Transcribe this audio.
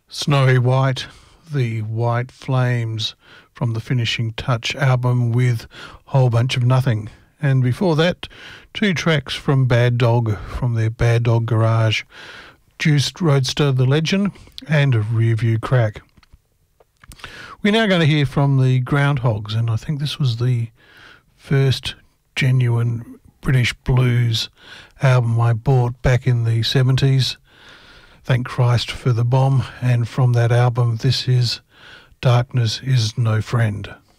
Snowy White, the White Flames from the Finishing Touch album with Whole Bunch of Nothing. And before that, two tracks from Bad Dog, from their Bad Dog Garage, Juiced Roadster The Legend and Rearview Crack. We're now going to hear from the Groundhogs, and I think this was the first genuine British blues album I bought back in the 70s. Thank Christ for the Bomb, and from that album this is Darkness Is No Friend.